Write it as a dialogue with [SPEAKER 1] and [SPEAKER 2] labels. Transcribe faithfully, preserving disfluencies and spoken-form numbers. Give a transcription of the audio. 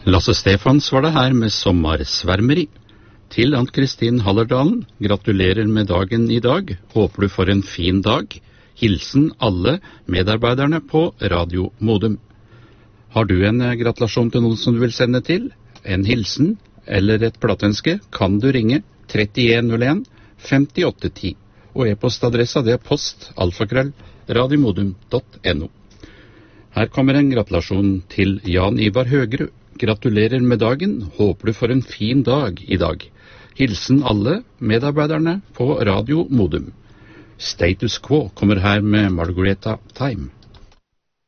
[SPEAKER 1] Lasse Stefans var det her med sommersvermeri. Til Ann-Kristin Hallerdalen, gratulerer med dagen i dag. Håper du får en fin dag. Hilsen alle medarbeiderne på Radio Modum. Har du en gratulasjon til noen som du vil sende til? En hilsen eller et plateønske kan du ringe trettien null en femtiåtte ti. Og e-postadressa det er post alfakrøll radiomodum punktum no. Her kommer en gratulasjon til Jan Ivar Høgerud. Gratulerer med dagen. Håper du får en fin dag i dag. Hilsen alle medarbeiderne på Radio Modum. Status Quo kommer her med Margareta Time.